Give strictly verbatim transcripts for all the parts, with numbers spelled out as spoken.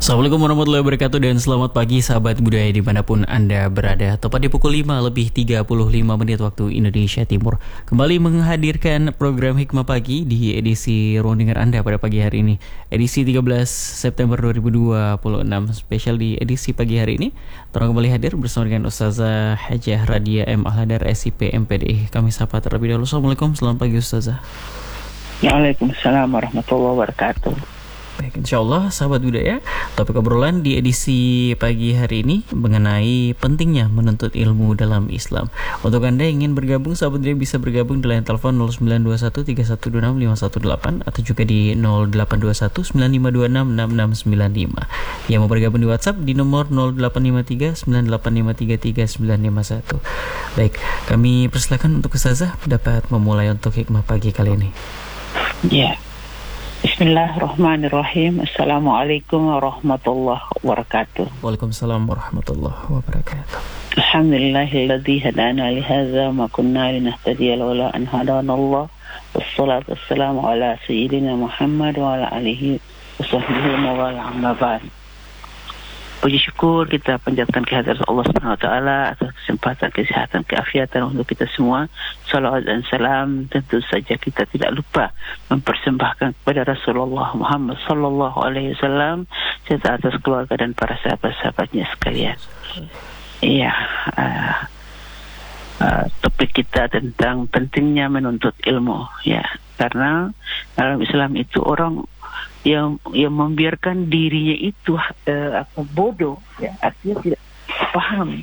Assalamualaikum warahmatullahi wabarakatuh dan selamat pagi sahabat budaya dimanapun Anda berada. Tepat di pukul lima lebih tiga puluh lima menit waktu Indonesia Timur. Kembali menghadirkan program Hikmah Pagi di edisi Ruang Dengar Anda pada pagi hari ini. Edisi tiga belas September dua ribu dua puluh enam. Spesial di edisi pagi hari ini Torang kembali hadir bersama dengan Ustazah Hajah Radia M. Al-Hadar S I P M P D I. Kami sapa terlebih dahulu. Assalamualaikum, selamat pagi Ustazah. Waalaikumsalam warahmatullahi wabarakatuh. Baik, insya Allah sahabat budaya, topik obrolan di edisi pagi hari ini mengenai pentingnya menuntut ilmu dalam Islam. Untuk Anda yang ingin bergabung, sahabat budaya bisa bergabung di line telepon nol sembilan dua satu tiga satu dua enam lima satu delapan atau juga di nol delapan dua satu sembilan lima dua enam enam enam sembilan lima. Yang mau bergabung di WhatsApp di nomor nol delapan lima tiga sembilan delapan lima tiga tiga sembilan lima satu. Baik, kami persilakan untuk Ustazah dapat memulai untuk hikmah pagi kali ini. Ya. Bismillahirrahmanirrahim. Assalamualaikum warahmatullahi wabarakatuh. Waalaikumsalam warahmatullahi wabarakatuh. Alhamdulillahilladzi hadana li hadza ma kunna linahtadiya laula an hadanallah. Wassalatu wassalamu ala sayyidina Muhammad wa ala alihi washabbihi wa ala amma ba'd. Puji syukur kita panjatkan kehadirat Allah Subhanahu wa taala atas kesempatan, kesehatan, keafiatan untuk kita semua. Salawat dan salam tentu saja kita tidak lupa mempersembahkan kepada Rasulullah Muhammad sallallahu alaihi wasallam serta atas keluarga dan para sahabat-sahabatnya sekalian. Iya, uh, uh, topik kita tentang pentingnya menuntut ilmu, ya. Karena dalam Islam itu orang yang yang membiarkan dirinya itu uh, apa bodoh, ya, artinya tidak paham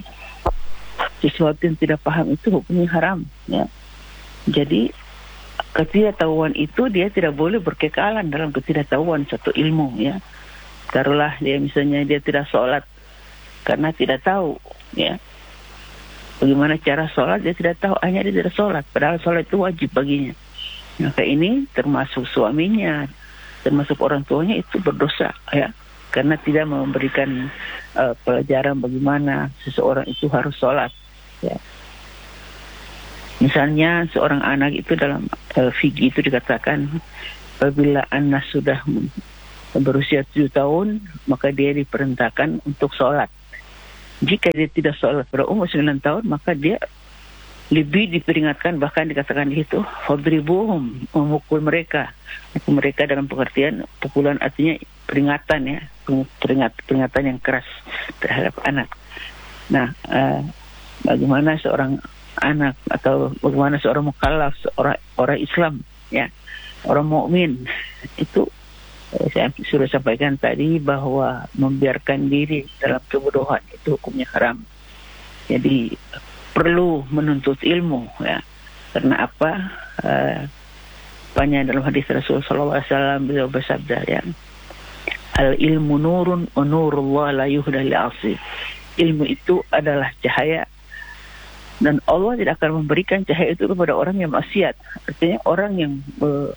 sesuatu yang tidak paham itu hukumnya haram, ya. Jadi ketidaktahuan itu dia tidak boleh berkekalan dalam ketidaktahuan satu ilmu, ya. Taruhlah dia misalnya dia tidak sholat karena tidak tahu, ya, bagaimana cara sholat, dia tidak tahu, hanya dia tidak sholat padahal sholat itu wajib baginya. Maka ini termasuk suaminya, termasuk orang tuanya itu berdosa, ya, karena tidak memberikan uh, pelajaran bagaimana seseorang itu harus sholat, ya. Misalnya seorang anak itu dalam uh, fikih itu dikatakan apabila anak sudah berusia tujuh tahun maka dia diperintahkan untuk sholat. Jika dia tidak sholat pada umur sembilan tahun maka dia lebih diperingatkan, bahkan dikatakan di situ fadribuhum, memukul mereka. Memukul mereka dalam pengertian pukulan artinya peringatan, ya, peringat, peringatan yang keras terhadap anak. Nah, uh, bagaimana seorang anak atau bagaimana seorang mukallaf, seorang orang Islam, ya, orang mukmin itu, eh, saya sudah sampaikan tadi bahwa membiarkan diri dalam kebodohan itu hukumnya haram. Jadi perlu menuntut ilmu, ya. Karena apa? Uh, banyak dalam hadis Rasul sallallahu alaihi wasallam beliau bersabda, ya, al ilmu nurun wa nurullah la yuhda li 'asi. Ilmu itu adalah cahaya dan Allah tidak akan memberikan cahaya itu kepada orang yang maksiat. Artinya orang yang uh,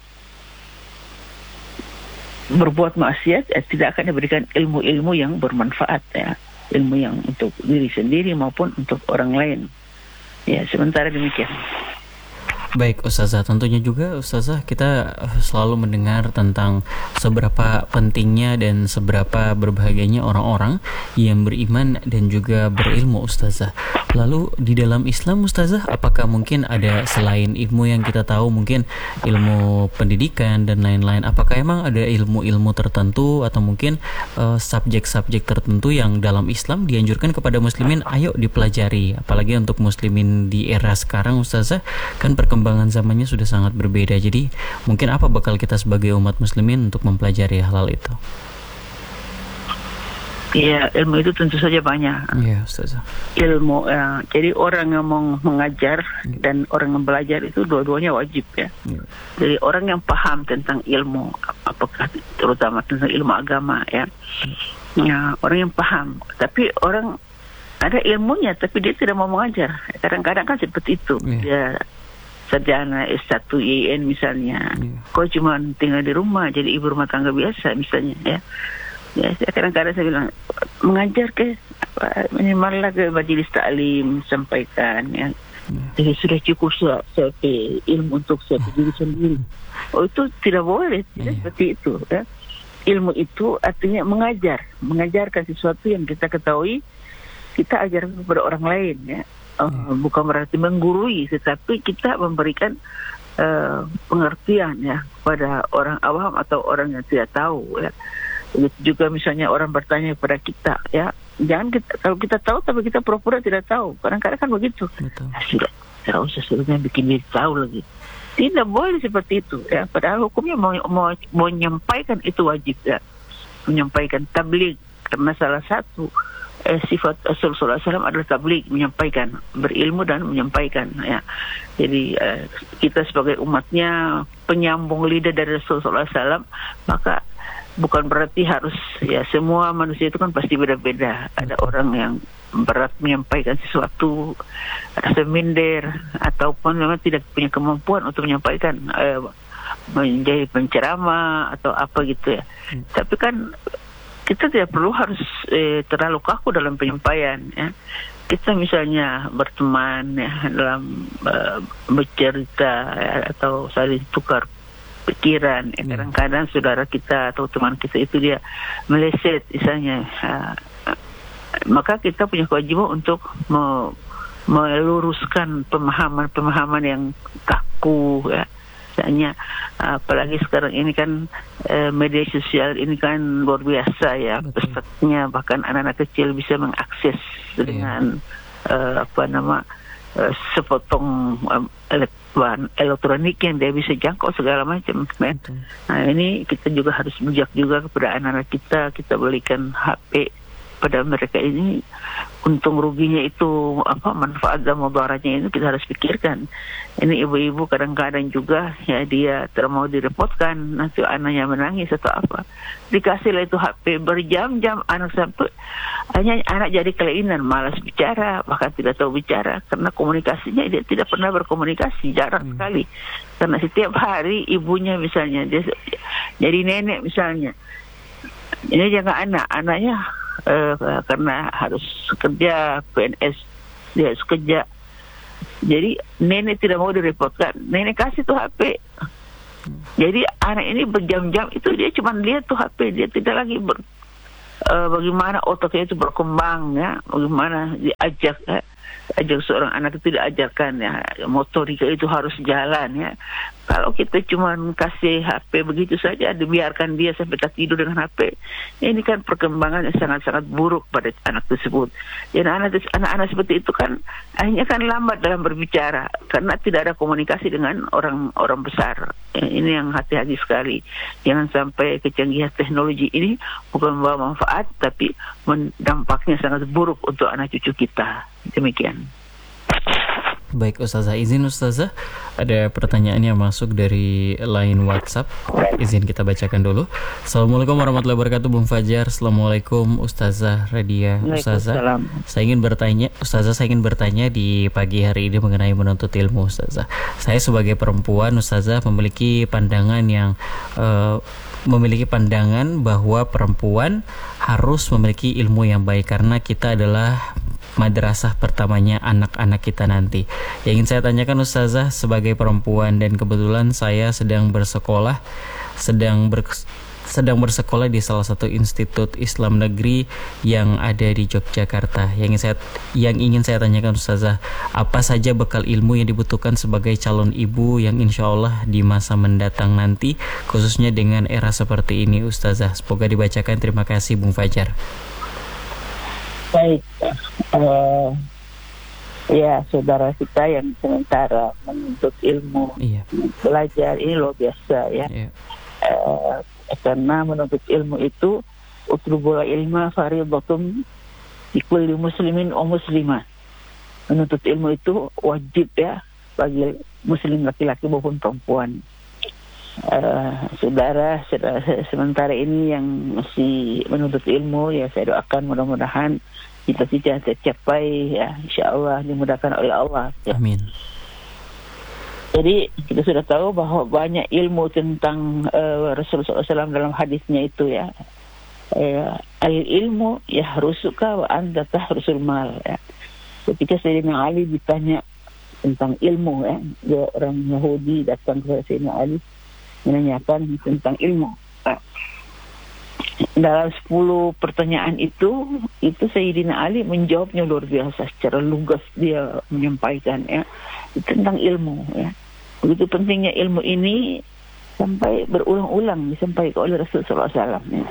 berbuat maksiat, ya, tidak akan diberikan ilmu-ilmu yang bermanfaat, ya. Ilmu yang untuk diri sendiri maupun untuk orang lain. Ya, sementara demikian. Baik Ustazah, tentunya juga Ustazah kita selalu mendengar tentang seberapa pentingnya dan seberapa berbahagianya orang-orang yang beriman dan juga berilmu Ustazah. Lalu di dalam Islam Ustazah, apakah mungkin ada selain ilmu yang kita tahu, mungkin ilmu pendidikan dan lain-lain, apakah emang ada ilmu-ilmu tertentu atau mungkin uh, subjek-subjek tertentu yang dalam Islam dianjurkan kepada muslimin ayo dipelajari, apalagi untuk muslimin di era sekarang Ustazah, kan perkembangan zamannya sudah sangat berbeda. Jadi mungkin apa bakal kita sebagai umat muslimin untuk mempelajari hal itu? Iya, ilmu itu tentu saja banyak. Iya, Ustazah. Ilmu, uh, jadi orang yang mau mengajar dan orang yang belajar itu dua-duanya wajib, ya. Ya. Jadi orang yang paham tentang ilmu, apakah terutama tentang ilmu agama, ya. Ya, orang yang paham. Tapi orang ada ilmunya, tapi dia tidak mau mengajar. Kadang-kadang kan seperti itu. Ya. Dia sarjana S satu I N misalnya, ya. Kok cuma tinggal di rumah jadi ibu rumah tangga biasa misalnya, ya. Ya, kadang-kadang saya bilang mengajar ke minimallah ke majelis taklim sampaikan, ya. Jadi sudah cukup suatu ilmu untuk suatu diri sendiri. Oh, itu tidak boleh, tidak seperti itu, ya. ilmu itu artinya mengajar, mengajarkan sesuatu yang kita ketahui, kita ajarkan kepada orang lain, ya. Uh, bukan berarti menggurui, tetapi kita memberikan uh, pengertian, ya, kepada orang awam atau orang yang tidak tahu, ya. Begitu juga misalnya orang bertanya kepada kita, ya, jangan kita, kalau kita tahu tapi kita pura-pura tidak tahu, kadang-kadang kan begitu. Ah, sudah, tidak usah sebetulnya bikin dia tahu lagi. Tidak boleh seperti itu, ya. Padahal hukumnya mau, mau, mau menyampaikan itu wajib, ya, menyampaikan tabligh, karena salah satu Eh, sifat Rasulullah sallallahu alaihi wasallam adalah tabligh, menyampaikan, berilmu dan menyampaikan, ya. Jadi eh, kita sebagai umatnya penyambung lidah dari Rasulullah sallallahu alaihi wasallam, maka bukan berarti harus, ya, semua manusia itu kan pasti beda-beda. Ada orang yang berat menyampaikan sesuatu, rasa minder, ataupun memang tidak punya kemampuan untuk menyampaikan, eh, menjadi penceramah atau apa gitu, ya. Hmm. Tapi kan kita tidak perlu harus eh, terlalu kaku dalam penyampaian, ya. Kita misalnya berteman, ya, dalam uh, bercerita, ya, atau saling tukar pikiran, ya. Kadang-kadang saudara kita atau teman kita itu dia meleset misalnya, uh, maka kita punya kewajiban untuk me- meluruskan pemahaman-pemahaman yang kaku, ya. Misalnya, apalagi sekarang ini kan eh, media sosial ini kan luar biasa, ya, pesatnya, bahkan anak-anak kecil bisa mengakses dengan eh, apa nama eh, sepotong eh, elektronik yang dia bisa jangkau segala macam, kan? Nah, ini kita juga harus bijak juga kepada anak-anak kita, kita belikan H P pada mereka ini, untung ruginya itu apa, manfaat dan mudaratnya itu kita harus pikirkan. Ini ibu-ibu kadang-kadang juga, ya, dia tidak mau direpotkan nanti anaknya menangis atau apa, dikasihlah itu H P berjam-jam, anak sampai hanya anak jadi kelainan, malas bicara, bahkan tidak tahu bicara karena komunikasinya dia tidak pernah berkomunikasi, jarang hmm. sekali, karena setiap hari ibunya misalnya dia jadi nenek misalnya, ini jangan anak anaknya Uh, karena harus kerja P N S, dia harus kerja, jadi nenek tidak mau direpotkan, nenek kasih tuh H P. Jadi anak ini berjam-jam itu dia cuma lihat tuh H P, dia tidak lagi ber, uh, bagaimana otaknya itu berkembang, ya, bagaimana diajak, ya, ajak seorang anak itu diajarkan, ya, motorika itu harus jalan, ya. Kalau kita cuma kasih H P begitu saja, dibiarkan dia sampai tak tidur dengan H P, ini kan perkembangan yang sangat-sangat buruk pada anak tersebut. Dan anak, anak-anak seperti itu kan akhirnya kan lambat dalam berbicara karena tidak ada komunikasi dengan orang-orang besar. Ini yang hati-hati sekali. Jangan sampai kecanggihan teknologi ini bukan membawa manfaat, tapi dampaknya sangat buruk untuk anak cucu kita. Demikian. Baik Ustazah, izin Ustazah, ada pertanyaan yang masuk dari line WhatsApp, izin kita bacakan dulu. Assalamualaikum warahmatullahi wabarakatuh, Bung Fajar. Assalamualaikum Ustazah Radia. Ustazah, saya ingin bertanya, Ustazah saya ingin bertanya di pagi hari ini mengenai menuntut ilmu, Ustazah. Saya sebagai perempuan, Ustazah, memiliki pandangan yang uh, memiliki pandangan bahwa perempuan harus memiliki ilmu yang baik karena kita adalah madrasah pertamanya anak-anak kita nanti. Yang ingin saya tanyakan Ustazah, sebagai perempuan dan kebetulan saya sedang bersekolah sedang ber, sedang bersekolah di salah satu institut Islam negeri yang ada di Yogyakarta. Yang ingin saya yang ingin saya tanyakan Ustazah, apa saja bekal ilmu yang dibutuhkan sebagai calon ibu yang insya Allah di masa mendatang nanti, khususnya dengan era seperti ini Ustazah. Semoga dibacakan. Terima kasih Bung Fajar. Baik, uh, ya saudara kita yang sementara menuntut ilmu, iya. belajar ini luar biasa, ya. Iya. Uh, karena menuntut ilmu itu utlubul ilma fardhatun li kulli muslimin wa muslimah. Menuntut ilmu itu wajib, ya, bagi muslim laki-laki maupun perempuan. Uh, saudara, saudara sementara ini yang masih menuntut ilmu, ya saya doakan mudah-mudahan cita-cita tercapai, ya, insya-Allah dimudahkan oleh Allah, ya. Amin. Jadi kita sudah tahu bahwa banyak ilmu tentang uh, Rasulullah shallallahu alaihi wasallam dalam hadisnya itu, ya, uh, al ilmu yahrusuka wa anta tahrusul mal, ya. Ketika Sayyidina Ali ditanya tentang ilmu, ya, dia orang Yahudi datang ke Sayyidina Ali menanyakan tentang ilmu. Nah, dalam sepuluh pertanyaan itu, itu Sayyidina Ali menjawabnya luar biasa, secara lugas dia menyampaikan ya, itu tentang ilmu ya. Begitu pentingnya ilmu ini sampai berulang-ulang disampaikan oleh Rasulullah sallallahu alaihi wasallam ya.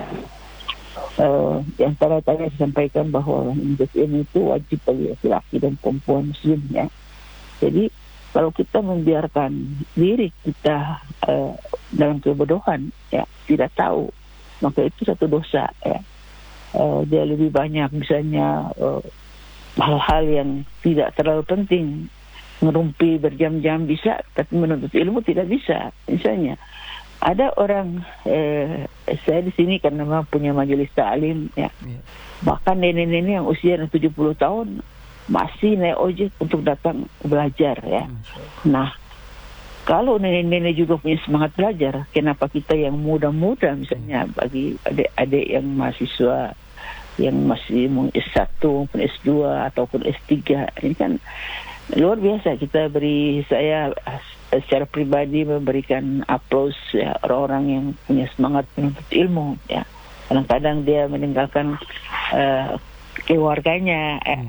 Uh, di antara tanya disampaikan bahwa menuntut ilmu itu wajib bagi laki-laki dan perempuan muslim ya. Jadi kalau kita membiarkan diri kita uh, dalam kebodohan ya, tidak tahu, maka itu satu dosa ya. Uh, dia lebih banyak misalnya uh, hal-hal yang tidak terlalu penting, ngerumpi berjam-jam bisa, tapi menuntut ilmu tidak bisa. Misalnya ada orang eh, saya di sini karena memang punya majelis ta'lim ya, yeah. Bahkan nenek-nenek yang usia tujuh puluh tahun masih naik ojek untuk datang belajar ya. Nah, kalau nenek-nenek juga punya semangat belajar, kenapa kita yang muda-muda misalnya bagi adik-adik yang mahasiswa yang masih S satu maupun S dua ataupun S tiga, ini kan luar biasa. Kita beri, saya secara pribadi memberikan aplaus ya, orang-orang yang punya semangat menuntut ilmu ya. Kadang-kadang dia meninggalkan uh, keluarganya, eh,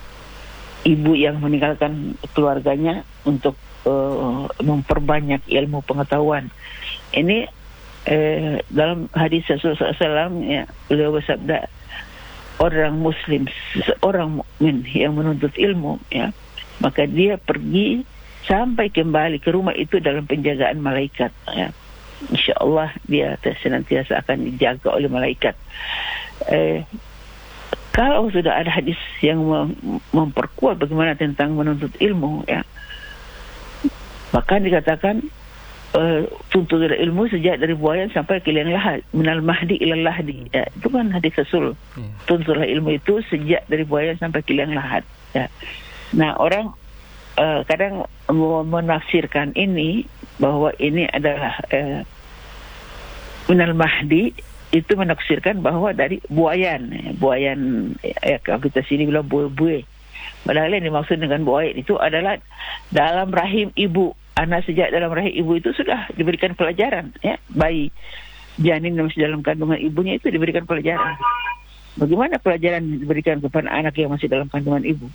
ibu yang meninggalkan keluarganya untuk uh, memperbanyak ilmu pengetahuan. Ini eh, dalam hadis Rasulullah sallallahu alaihi wasallam ya, beliau bersabda, orang muslim, seorang mukmin yang menuntut ilmu ya, maka dia pergi sampai kembali ke rumah itu dalam penjagaan malaikat ya. InsyaAllah dia senantiasa akan dijaga oleh malaikat. Eh, kalau sudah ada hadis yang mem- memperkuat bagaimana tentang menuntut ilmu ya, maka dikatakan uh, tuntut ilmu sejak dari buayan sampai ke liang lahat, minal mahdi ilal lahdi ya, itu kan hadis Rasul. Yeah. Tuntutlah ilmu itu sejak dari buayan sampai ke liang lahat ya. Nah, orang Uh, kadang menafsirkan ini bahwa ini adalah uh, minal mahdi, itu menafsirkan bahwa dari buayan ya, buayan ya, kalau kita sini bilang buai-buai, padahal yang dimaksud dengan buayan itu adalah dalam rahim ibu. Anak sejak dalam rahim ibu itu sudah diberikan pelajaran ya, bayi janin yang masih dalam kandungan ibunya itu diberikan pelajaran. Bagaimana pelajaran diberikan kepada anak yang masih dalam kandungan ibu?